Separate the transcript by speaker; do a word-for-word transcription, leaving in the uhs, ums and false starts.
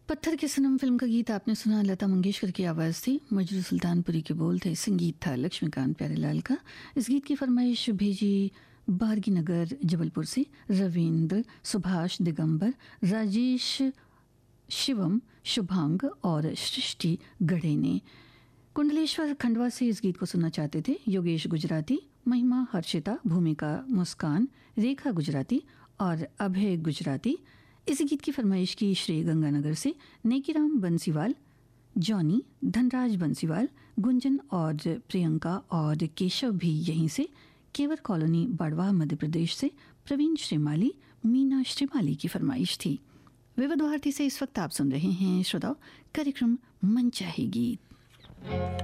Speaker 1: पत्थर के सनम फिल्म का गीत आपने सुना। लता मंगेशकर की आवाज़ थी, मजरू सुल्तानपुरी के बोल थे, संगीत था लक्ष्मीकांत प्यारेलाल का। इस गीत की फरमाइश भेजी बारगी नगर जबलपुर से रविंद्र, सुभाष, दिगंबर, राजेश, शिवम, शुभांग और सृष्टि गढ़े ने। कुंडलेश्वर खंडवा से इस गीत को सुनना चाहते थे योगेश गुजराती, महिमा, हर्षिता, भूमिका, मुस्कान, रेखा गुजराती और अभय गुजराती। इस गीत की फरमाइश की श्री गंगानगर से नेकीराम बंसीवाल, जॉनी, धनराज बंसीवाल, गुंजन और प्रियंका और केशव भी यहीं से। केवर कॉलोनी बाड़वा मध्य प्रदेश से प्रवीण श्रीमाली, मीना श्रीमाली की फरमाइश थी। विविध भारती से इस वक्त आप सुन रहे हैं श्रोताओ कार्यक्रम मन चाहे गीत।